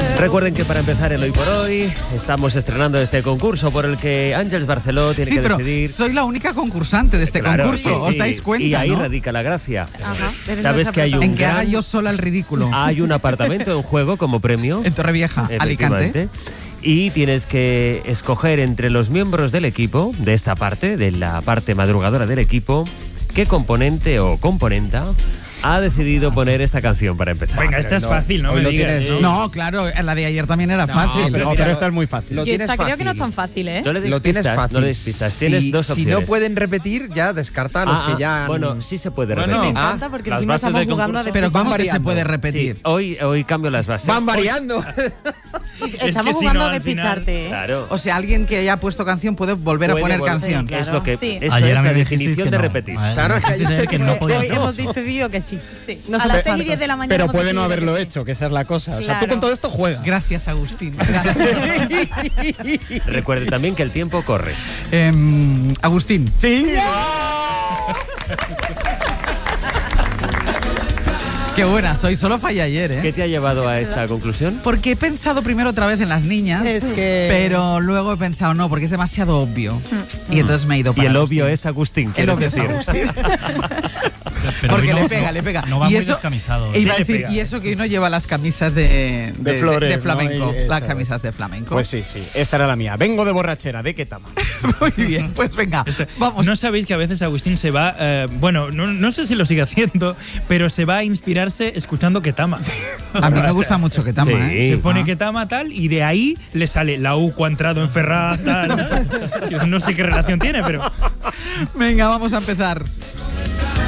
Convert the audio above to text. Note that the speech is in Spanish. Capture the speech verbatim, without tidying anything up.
Recuerden que para empezar el Hoy por Hoy estamos estrenando este concurso por el que Ángeles Barceló tiene sí, que pero decidir. Soy la única concursante de este Claro, concurso, sí, sí. ¿os dais cuenta? Y ahí ¿no? radica la gracia. Ajá. Sabes que hay un En que gran- haga yo sola el ridículo. hay un apartamento en juego como premio. En Torrevieja, Alicante. Efectivamente. Y tienes que escoger entre los miembros del equipo, de esta parte, de la parte madrugadora del equipo, qué componente o componenta ha decidido poner esta canción para empezar. Venga, esta es no, fácil, no hoy me lo digas. tienes, ¿no? No, claro, la de ayer también era No, fácil. pero, No, mira, pero esta es muy fácil. Lo Yo tienes esta creo fácil. que no es tan fácil, ¿eh? No le des Lo tienes pistas, fácil. no le des pistas. Si- Tienes dos Si opciones. no pueden repetir, ya descarta a los Ah, que ah, ya han... bueno, sí se puede Bueno, repetir. Me Ah, encanta porque las encima bases estamos del jugando a concurso. Pero Van ¿cómo que se variando. puede Sí, repetir? hoy, hoy cambio las bases. Van variando. Estamos que si jugando no, a al final- despistarte, ¿eh? Claro. O sea, alguien que haya puesto canción puede volver Puede a poner volver- canción. Claro. Es lo que Sí. esto Ayer es a mí la me dijisteis definición que de no. repetir. A ver, Claro, es que dijisteis ayer que se no fue- podía Hoy ser hemos eso. decidido que sí. sí. A A las las seis y seis diez de la mañana. Pero hemos puede no decidido haberlo que sí. hecho, que esa es la cosa. O sea, Claro. tú con todo esto juegas. Gracias, Agustín. Gracias. Recuerde también que el tiempo corre. Em, Agustín. Sí. Qué buena soy, solo fallé ayer, ¿eh? ¿Qué te ha llevado a esta conclusión? Porque he pensado primero otra vez en las niñas, Es que- pero luego he pensado no, porque es demasiado obvio. Y entonces me he ido Y para el obvio Agustín. es Agustín, El quieres obvio es decir. Agustín. Pero Porque hoy le no- pega, no- le pega. No va y muy eso, descamisado. e iba a Sí, le decir, pega. y eso que hoy no lleva las camisas de, De flores, de ¿no? flamenco. Y eso Las es. camisas de flamenco. Pues sí, sí. Esta era la mía. Vengo de borrachera. ¿De qué tama? Muy bien, pues venga, vamos. ¿No sabéis que a veces Agustín se va, eh, bueno, no, no sé si lo sigue haciendo, pero se va a inspirarse escuchando Ketama. A mí me gusta mucho que tama, Sí. ¿eh? Se pone Ah. Ketama tal y de ahí le sale la U ha entrado en Ferraz tal. Yo no sé qué relación tiene, pero Venga, vamos a empezar.